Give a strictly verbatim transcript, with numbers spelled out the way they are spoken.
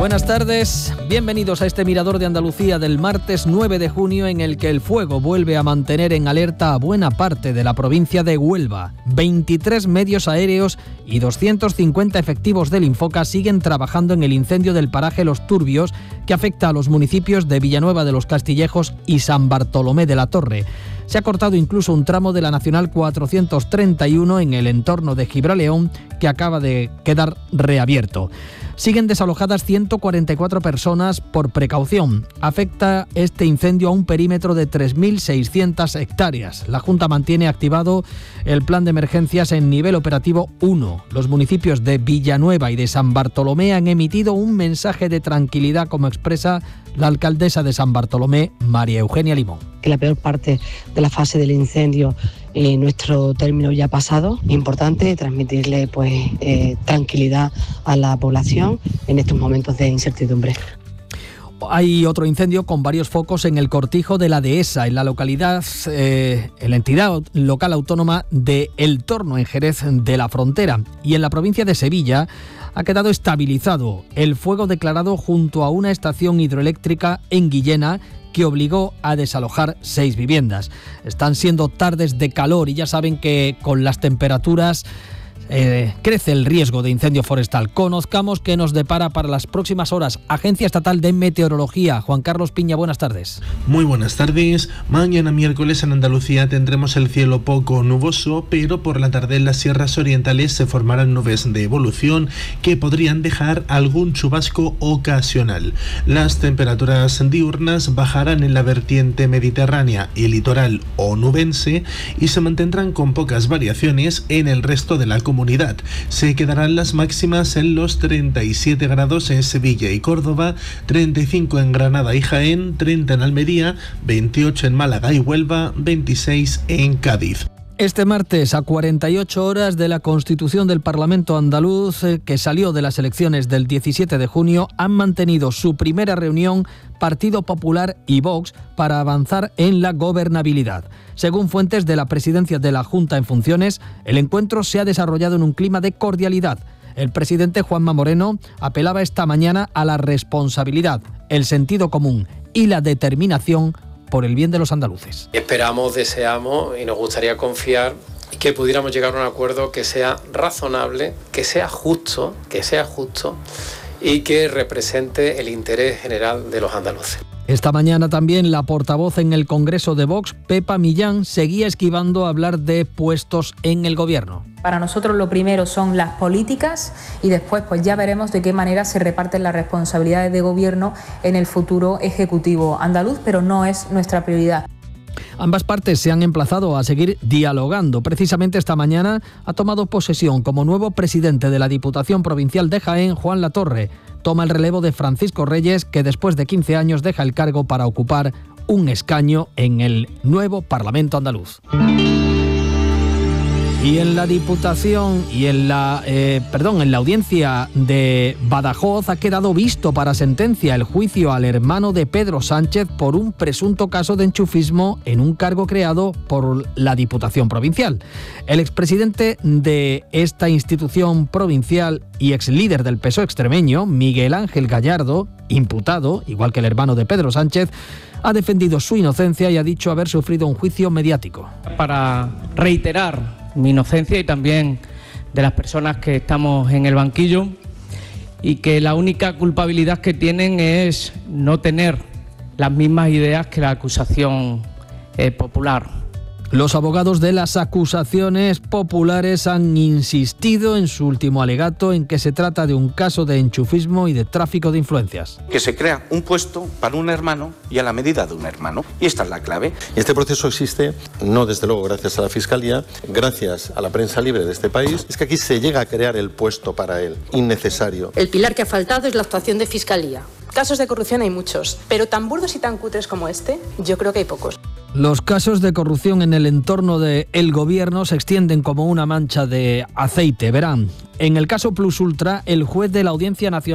Buenas tardes, bienvenidos a este Mirador de Andalucía del martes nueve de junio, en el que el fuego vuelve a mantener en alerta a buena parte de la provincia de Huelva. veintitrés medios aéreos y doscientos cincuenta efectivos del Infoca siguen trabajando en el incendio del paraje Los Turbios, que afecta a los municipios de Villanueva de los Castillejos y San Bartolomé de la Torre. Se ha cortado incluso un tramo de la Nacional cuatrocientos treinta y uno en el entorno de Gibraleón, que acaba de quedar reabierto. Siguen desalojadas ciento cuarenta y cuatro personas por precaución. Afecta este incendio a un perímetro de tres mil seiscientas hectáreas. La Junta mantiene activado el plan de emergencias en nivel operativo uno. Los municipios de Villanueva y de San Bartolomé han emitido un mensaje de tranquilidad, como expresa la alcaldesa de San Bartolomé, María Eugenia Limón. Que la peor parte de la fase del incendio, eh, nuestro término ya ha pasado. Importante transmitirle pues eh, tranquilidad a la población en estos momentos de incertidumbre. Hay otro incendio con varios focos en el cortijo de la Dehesa, en la localidad, eh, en la entidad local autónoma de El Torno, en Jerez de la Frontera. Y en la provincia de Sevilla ha quedado estabilizado el fuego declarado junto a una estación hidroeléctrica en Guillena, que obligó a desalojar seis viviendas. Están siendo tardes de calor y ya saben que con las temperaturas Eh, crece el riesgo de incendio forestal. Conozcamos qué nos depara para las próximas horas. Agencia Estatal de Meteorología. Juan Carlos Piña, buenas tardes. Muy buenas tardes. Mañana miércoles en Andalucía tendremos el cielo poco nuboso, pero por la tarde en las sierras orientales se formarán nubes de evolución que podrían dejar algún chubasco ocasional. Las temperaturas diurnas bajarán en la vertiente mediterránea y litoral onubense y se mantendrán con pocas variaciones en el resto de la comunidad. Se quedarán las máximas en los treinta y siete grados en Sevilla y Córdoba, treinta y cinco en Granada y Jaén, treinta en Almería, veintiocho en Málaga y Huelva, veintiséis en Cádiz. Este martes, a cuarenta y ocho horas de la constitución del Parlamento andaluz, eh, que salió de las elecciones del diecisiete de junio, han mantenido su primera reunión Partido Popular y Vox para avanzar en la gobernabilidad. Según fuentes de la presidencia de la Junta en funciones, el encuentro se ha desarrollado en un clima de cordialidad. El presidente Juanma Moreno apelaba esta mañana a la responsabilidad, el sentido común y la determinación por el bien de los andaluces. Esperamos, deseamos y nos gustaría confiar que pudiéramos llegar a un acuerdo que sea razonable, que sea justo, que sea justo y que represente el interés general de los andaluces. Esta mañana también la portavoz en el Congreso de Vox, Pepa Millán, seguía esquivando hablar de puestos en el gobierno. Para nosotros lo primero son las políticas y después pues ya veremos de qué manera se reparten las responsabilidades de gobierno en el futuro ejecutivo andaluz, pero no es nuestra prioridad. Ambas partes se han emplazado a seguir dialogando. Precisamente esta mañana ha tomado posesión como nuevo presidente de la Diputación Provincial de Jaén, Juan Latorre. Toma el relevo de Francisco Reyes, que después de quince años deja el cargo para ocupar un escaño en el nuevo Parlamento andaluz. Y en la Diputación y en la eh, perdón, en la audiencia de Badajoz ha quedado visto para sentencia el juicio al hermano de Pedro Sánchez por un presunto caso de enchufismo en un cargo creado por la Diputación Provincial. El expresidente de esta institución provincial y exlíder del P S O E extremeño, Miguel Ángel Gallardo, imputado, igual que el hermano de Pedro Sánchez, ha defendido su inocencia y ha dicho haber sufrido un juicio mediático. Para reiterar mi inocencia y también de las personas que estamos en el banquillo, y que la única culpabilidad que tienen es no tener las mismas ideas que la acusación eh, popular. Los abogados de las acusaciones populares han insistido en su último alegato en que se trata de un caso de enchufismo y de tráfico de influencias. Que se crea un puesto para un hermano y a la medida de un hermano. Y esta es la clave. Este proceso existe, no desde luego gracias a la Fiscalía, gracias a la prensa libre de este país. Es que aquí se llega a crear el puesto para él, innecesario. El pilar que ha faltado es la actuación de Fiscalía. Casos de corrupción hay muchos, pero tan burdos y tan cutres como este, yo creo que hay pocos. Los casos de corrupción en el entorno del gobierno se extienden como una mancha de aceite. Verán, en el caso Plus Ultra, el juez de la Audiencia Nacional